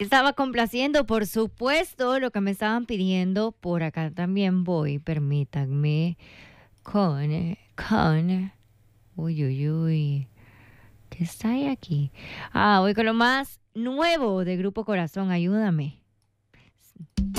Estaba complaciendo, por supuesto, lo que me estaban pidiendo. Por acá también voy, permítanme, con, uy, uy, uy, ¿qué está ahí aquí? Voy con lo más nuevo de Grupo Corazón, ayúdame.